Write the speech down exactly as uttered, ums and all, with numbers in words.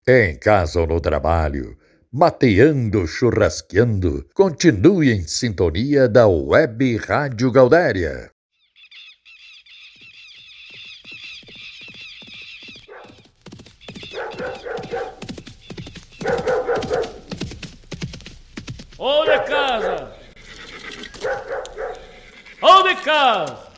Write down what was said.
Em casa ou no trabalho, mateando, churrasqueando, continue em sintonia da Web Rádio Gaudéria. Ô de casa! Ô de casa!